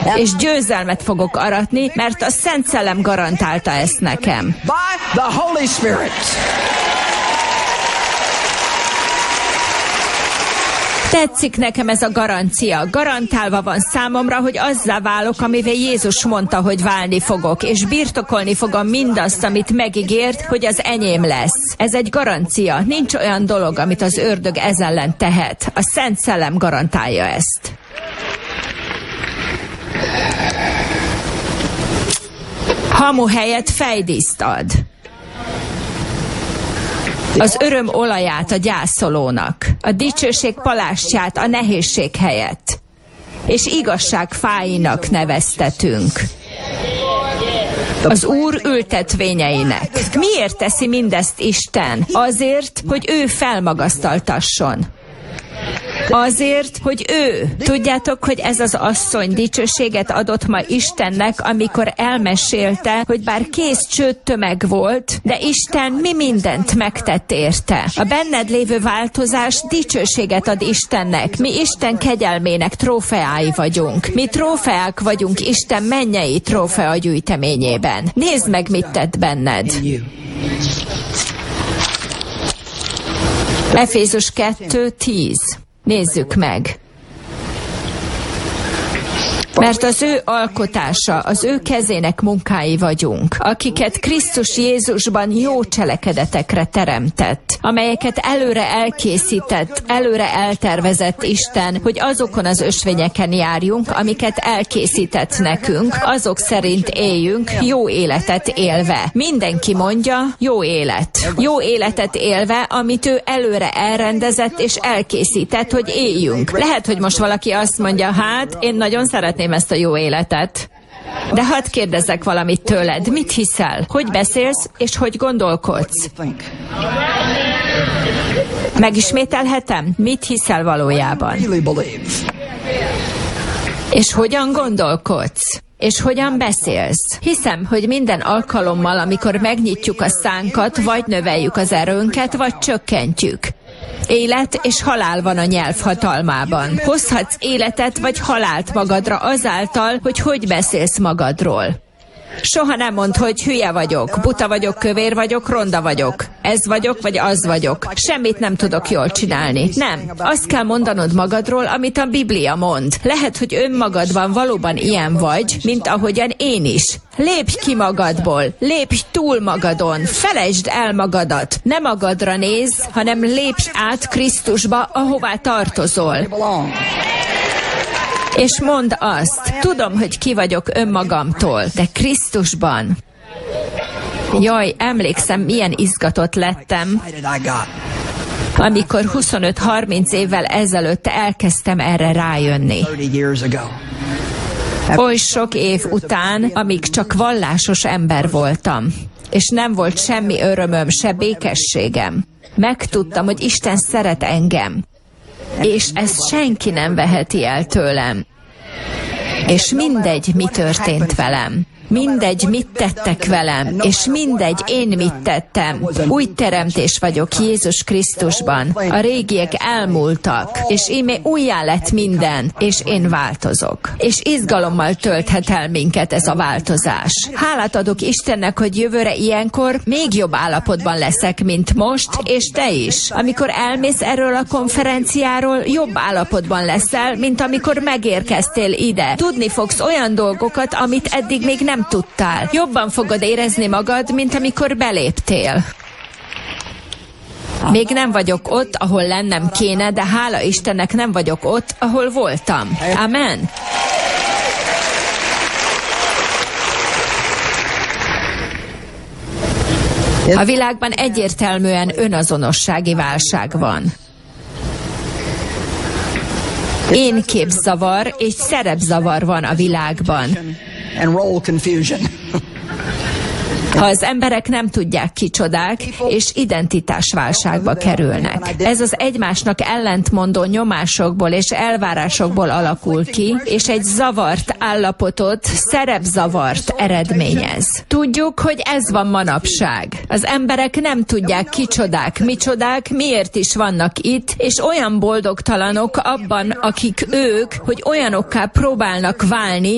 és győzelmet fogok aratni, mert a Szent Szellem garantálta ezt nekem. By the Holy Spirit. Tetszik nekem ez a garancia. Garantálva van számomra, hogy azzá válok, amivel Jézus mondta, hogy válni fogok, és birtokolni fogom mindazt, amit megígért, hogy az enyém lesz. Ez egy garancia. Nincs olyan dolog, amit az ördög ez ellen tehet. A Szent Szellem garantálja ezt. Hamu helyett fejdíszt ad. Az öröm olaját a gyászolónak, a dicsőség palástját a nehézség helyett, és igazság fáinak neveztetünk. Az Úr ültetvényeinek. Miért teszi mindezt Isten? Azért, hogy ő felmagasztaltasson. Azért, hogy ő. Tudjátok, hogy ez az asszony dicsőséget adott ma Istennek, amikor elmesélte, hogy bár kész csődtömeg volt, de Isten mi mindent megtett érte. A benned lévő változás dicsőséget ad Istennek. Mi Isten kegyelmének trófeái vagyunk. Mi trófeák vagyunk Isten mennyei trófea gyűjteményében. Nézd meg, mit tett benned. Efézus 2:10. Nézzük meg. Mert az ő alkotása, az ő kezének munkái vagyunk, akiket Krisztus Jézusban jó cselekedetekre teremtett, amelyeket előre elkészített, előre eltervezett Isten, hogy azokon az ösvényeken járjunk, amiket elkészített nekünk, azok szerint éljünk, jó életet élve. Mindenki mondja, jó élet. Jó életet élve, amit ő előre elrendezett és elkészített, hogy éljünk. Lehet, hogy most valaki azt mondja, hát, én nagyon szeretném ezt a jó életet. De hadd kérdezzek valamit tőled. Mit hiszel? Hogy beszélsz, és hogy gondolkodsz? Megismételhetem? Mit hiszel valójában? És hogyan gondolkodsz? És hogyan beszélsz? Hiszem, hogy minden alkalommal, amikor megnyitjuk a szánkat, vagy növeljük az erőnket, vagy csökkentjük. Élet és halál van a nyelv hatalmában. Hozhatsz életet vagy halált magadra azáltal, hogy beszélsz magadról. Soha nem mondd, hogy hülye vagyok, buta vagyok, kövér vagyok, ronda vagyok. Ez vagyok, vagy az vagyok. Semmit nem tudok jól csinálni. Nem. Azt kell mondanod magadról, amit a Biblia mond. Lehet, hogy önmagadban valóban ilyen vagy, mint ahogyan én is. Lépj ki magadból, lépj túl magadon, felejtsd el magadat. Ne magadra nézz, hanem lépj át Krisztusba, ahová tartozol. És mondd azt, tudom, hogy ki vagyok önmagamtól, de Krisztusban. Jaj, emlékszem, milyen izgatott lettem, amikor 25-30 évvel ezelőtt elkezdtem erre rájönni. Oly sok év után, amíg csak vallásos ember voltam, és nem volt semmi örömöm, se békességem. Megtudtam, hogy Isten szeret engem, és ezt senki nem veheti el tőlem. És mindegy, mi történt velem. Mindegy, mit tettek velem, és mindegy, én mit tettem. Új teremtés vagyok Jézus Krisztusban. A régiek elmúltak, és íme újjá lett minden, és én változok. És izgalommal tölthet el minket ez a változás. Hálát adok Istennek, hogy jövőre ilyenkor még jobb állapotban leszek, mint most, és te is. Amikor elmész erről a konferenciáról, jobb állapotban leszel, mint amikor megérkeztél ide. Tudni fogsz olyan dolgokat, amit eddig még nem tudtál. Jobban fogod érezni magad, mint amikor beléptél. Még nem vagyok ott, ahol lennem kéne, de hála Istennek nem vagyok ott, ahol voltam. Amen. A világban egyértelműen önazonossági válság van. Énképzavar és szerepzavar van a világban. Ha az emberek nem tudják kicsodák, és identitásválságba kerülnek. Ez az egymásnak ellentmondó nyomásokból és elvárásokból alakul ki, és egy zavart állapotot, szerepzavart eredményez. Tudjuk, hogy ez van manapság. Az emberek nem tudják kicsodák, micsodák, miért is vannak itt, és olyan boldogtalanok abban, akik ők, hogy olyanokká próbálnak válni,